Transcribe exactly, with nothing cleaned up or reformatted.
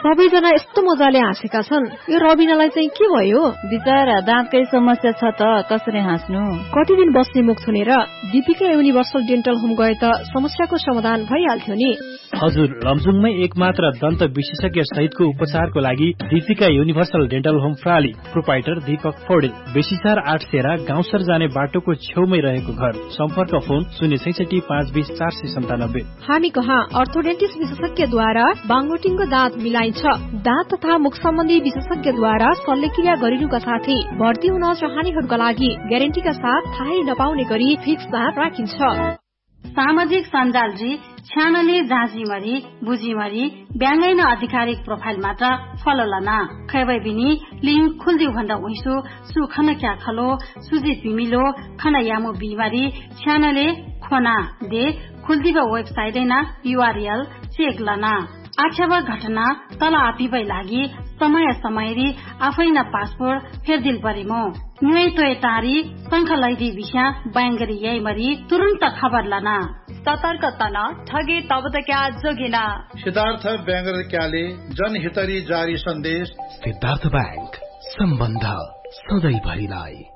सबैजना यस्तो मजाले हाँसेका छन्, यो रबिनालाई चाहिँ के भयो? बिचारा दाँतकै समस्या छ त, कसरी हाँस्नु? कति दिन बस्ने मुख सुनेर दीपिका युनिभर्सल डेन्टल होम गए त समस्याको समाधान भइहाल्थ्यो नि। हजुर, लमजुङमै एकमात्र दन्त विशेषज्ञ सहितको उपचारको लागि Deepika universal dental home प्राली। Proprietor Deepak Paudel. बेसीचार आठ सेरा गाउँसर जाने बाटोको छेउमै रहेको घर। सम्पर्क फोन शून्य छैसठी पाँच बीस चार सय सन्तानब्बे। हामी कहाँ अर्थोडेन्टिस्ट विशेषज्ञद्वारा बाङोटिङको दाँत मिलाइन्छ। दाँत तथा मुख सम्बन्धी विशेषज्ञद्वारा शल्यक्रिया गरिनुका साथै भर्ती हुन चाहनेहरूका लागि ग्यारेन्टीका साथ थाहै नपाउने गरी फिक्स दाँत राखिन्छ। सामाजिक सञ्जालजी छ्यानले जाँचीमरी बुझीमरी ब्याङ्गैन आधिकारिक प्रोफाइल मात्र फलो लना खैबै बिनी लिंक खुल्दिउ भन्दा उइसु सुखन क्या खलो सुजी पिमिलो खना यामु बिमारी छ्यानले खोना दे खुल्दिबा वेबसाइट ना यूआरएल चेक लना आक्षेप घटना तल आपिबै लागि समय समयरी आफै न पासपोर्ट फेरदिल परिमो न्युई तोय तारी संख लैदी विषय बैंगरी यही मरी तुरंत खबर लना सतर्क तना ठगे तब त क्या जोगिना। सिद्धार्थ बैंगर क्याले जनहितरी जारी सन्देश। सिद्धार्थ बैंक सम्बन्ध सधैँ भरिलाई।